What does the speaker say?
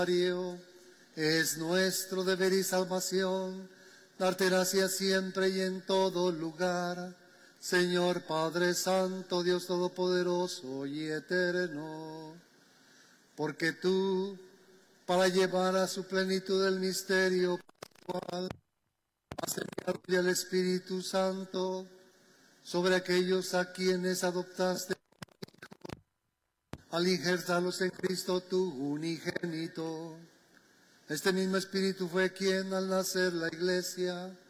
Es nuestro deber y salvación darte gracias siempre y en todo lugar, Señor Padre Santo, Dios Todopoderoso y Eterno, porque tú, para llevar a su plenitud el misterio pascual, has enviado el Espíritu Santo sobre aquellos a quienes adoptaste al injertarlos en Cristo tu unigénito. Este mismo Espíritu fue quien al nacer la Iglesia